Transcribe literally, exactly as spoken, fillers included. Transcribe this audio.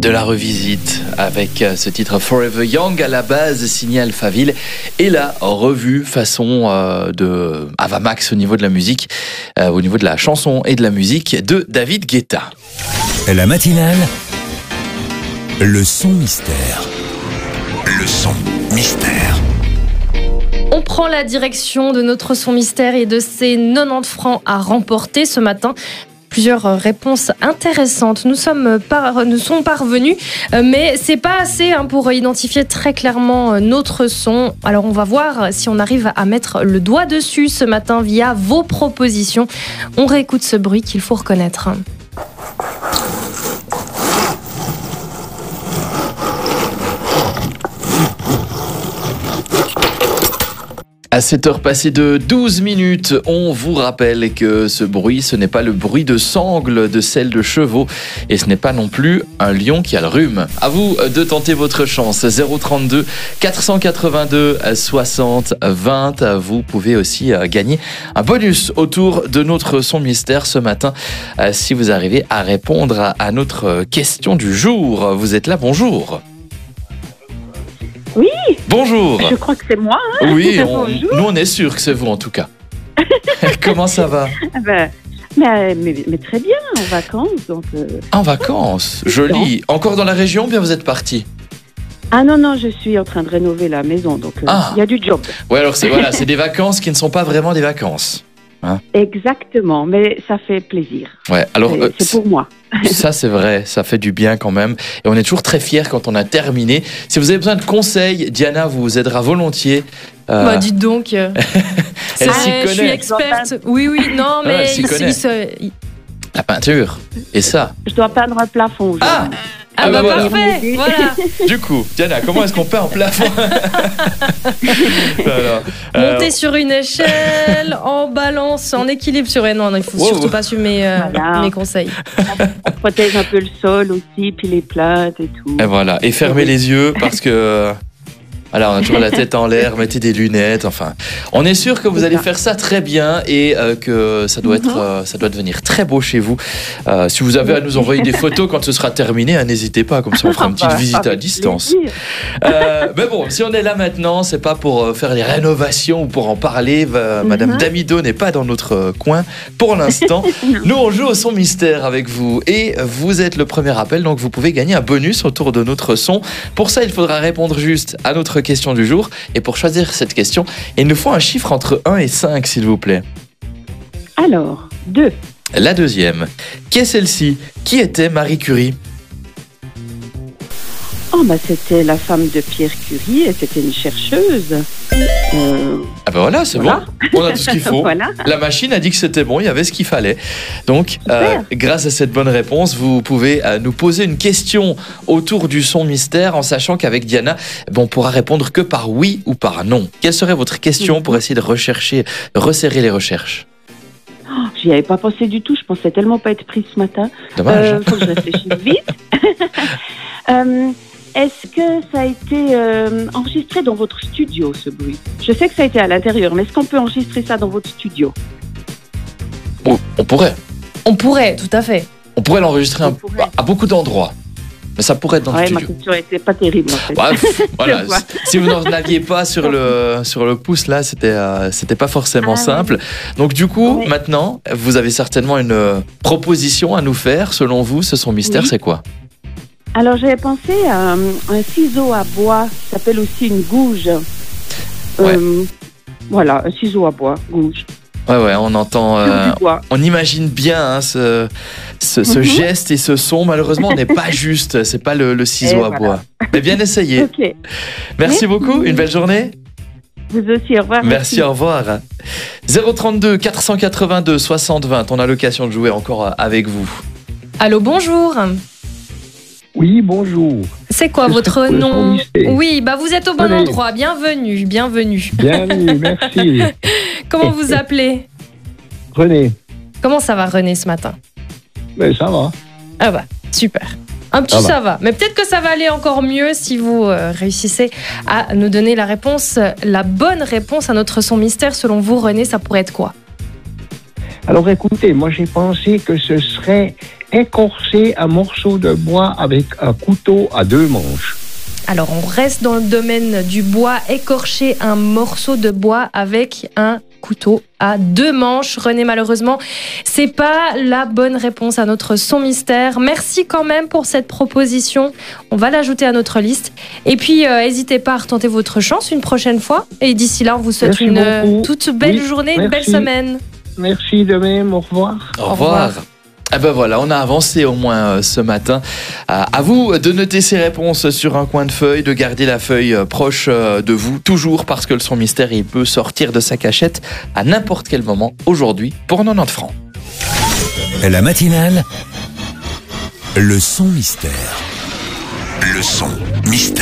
de la revisite avec ce titre Forever Young, à la base signé Alphaville, et la revue façon euh, de Ava Max au niveau de la musique, euh, au niveau de la chanson et de la musique de David Guetta. La matinale, le son mystère. Le son mystère. On prend la direction de notre son mystère et de ses quatre-vingt-dix francs à remporter ce matin. Plusieurs réponses intéressantes nous sommes, par, nous sont parvenues, mais c'est pas assez hein, pour identifier très clairement notre son. Alors on va voir si on arrive à mettre le doigt dessus ce matin via vos propositions. On réécoute ce bruit qu'il faut reconnaître. À sept heures passées de douze minutes, on vous rappelle que ce bruit, ce n'est pas le bruit de sangle de selle de chevaux et ce n'est pas non plus un lion qui a le rhume. À vous de tenter votre chance. zéro trente-deux quatre cent quatre-vingt-deux soixante vingt. Vous pouvez aussi gagner un bonus autour de notre son mystère ce matin si vous arrivez à répondre à notre question du jour. Vous êtes là, bonjour. Oui. Bonjour. Je crois que c'est moi. Hein oui, on, nous on est sûr que c'est vous en tout cas. Comment ça va? ben, mais, mais, mais très bien, en vacances. Donc, euh... En vacances, joli. Encore dans la région ou bien vous êtes parti? Ah non, non, je suis en train de rénover la maison, donc il euh, ah. y a du job. Ouais, alors c'est, voilà, c'est des vacances qui ne sont pas vraiment des vacances. Hein? Exactement, mais ça fait plaisir. Ouais, alors c'est, euh, c'est pour moi. Ça c'est vrai, ça fait du bien quand même. Et on est toujours très fiers quand on a terminé. Si vous avez besoin de conseils, Diana vous aidera volontiers. Euh... Bah dites donc. Elle s'y connaît. Je suis experte. Oui, oui, non, mais ouais, il, il, il se... La peinture, et ça. Je dois peindre un plafond. Ah, Ah, ah bah, bah parfait, voilà. Du coup, Diana, comment est-ce qu'on peint un plafond? Alors, monter euh... sur une échelle, en balance, en équilibre sur... Non, non, il faut wow. surtout pas suivre mes, euh, voilà. mes conseils. On protège un peu le sol aussi, puis les plates et tout. Et voilà, et fermez les yeux parce que... Alors, on a toujours la tête en l'air, mettez des lunettes, enfin. On est sûr que vous allez faire ça très bien et euh, que ça doit, être, euh, ça doit devenir très beau chez vous. Euh, si vous avez à nous envoyer des photos quand ce sera terminé, hein, n'hésitez pas, comme ça on fera une petite visite à distance. Euh, mais bon, si on est là maintenant, c'est pas pour faire les rénovations ou pour en parler. Euh, Madame Damido n'est pas dans notre coin pour l'instant. Nous, on joue au son mystère avec vous et vous êtes le premier appel, donc vous pouvez gagner un bonus autour de notre son. Pour ça, il faudra répondre juste à notre question du jour. Et pour choisir cette question, il nous faut un chiffre entre un et cinq, s'il vous plaît. Alors, deux. La deuxième. Qui est celle-ci? Qui était Marie Curie? Oh, bah c'était la femme de Pierre Curie et c'était une chercheuse. Euh... Ah ben voilà, c'est voilà. bon. On a tout ce qu'il faut. Voilà. La machine a dit que c'était bon, il y avait ce qu'il fallait. Donc, euh, grâce à cette bonne réponse, vous pouvez euh, nous poser une question autour du son mystère en sachant qu'avec Diana, bon, on pourra répondre que par oui ou par non. Quelle serait votre question pour essayer de rechercher, de resserrer les recherches? Oh, j'y avais pas pensé du tout, je pensais tellement pas être prise ce matin. Dommage. Euh, faut que je réfléchisse vite. euh, Est-ce que ça a été euh, enregistré dans votre studio, ce bruit? Je sais que ça a été à l'intérieur, mais est-ce qu'on peut enregistrer ça dans votre studio? On, on pourrait. On pourrait, tout à fait. On pourrait l'enregistrer un, pourrait. à beaucoup d'endroits. Mais ça pourrait être dans ouais, le studio. Ma question n'était pas terrible, en fait. Ouais, voilà. Si vous n'en aviez pas sur le, sur le pouce, là, c'était, euh, c'était pas forcément ah, simple. Oui. Donc, du coup, oui. maintenant, vous avez certainement une euh, proposition à nous faire. Selon vous, ce son mystère, oui. c'est quoi? Alors, j'avais pensé à un, un ciseau à bois, qui s'appelle aussi une gouge. Ouais. Euh, voilà, un ciseau à bois, gouge. Ouais, ouais, on entend, euh, on imagine bien hein, ce, ce, ce mm-hmm. geste et ce son. Malheureusement, on n'est pas juste, c'est pas le, le ciseau et à voilà. bois. Mais bien essayé. Okay. Merci, Merci beaucoup, une belle journée. Vous aussi, au revoir. Merci, merci. Au revoir. zéro trente-deux quatre cent quatre-vingt-deux soixante vingt, on a l'occasion de jouer encore avec vous. Allô, bonjour. Oui, bonjour. C'est quoi c'est votre nom? Oui, bah vous êtes au bon Allez. endroit. Bienvenue, bienvenue. Bienvenue, merci. Comment vous appelez? René. Comment ça va, René, ce matin? Ben, ça va. Ah bah, super. Un petit ça, ça va. va. Mais peut-être que ça va aller encore mieux si vous euh, réussissez à nous donner la réponse, la bonne réponse à notre son mystère. Selon vous, René, ça pourrait être quoi? Alors écoutez, moi j'ai pensé que ce serait écorcher un morceau de bois avec un couteau à deux manches. Alors, on reste dans le domaine du bois. Écorcher un morceau de bois avec un couteau à deux manches. René, malheureusement, c'est pas la bonne réponse à notre son mystère. Merci quand même pour cette proposition. On va l'ajouter à notre liste. Et puis, euh, n'hésitez pas à retenter votre chance une prochaine fois. Et d'ici là, on vous souhaite Merci une euh, beaucoup. toute belle Oui, journée, une belle merci. semaine. Merci de même, au revoir. Au revoir. Ah ben voilà, on a avancé au moins euh, ce matin. Euh, à vous de noter ces réponses sur un coin de feuille, de garder la feuille euh, proche euh, de vous, toujours parce que le son mystère, il peut sortir de sa cachette à n'importe quel moment aujourd'hui pour quatre-vingt-dix francs. La matinale, le son mystère. Le son mystère.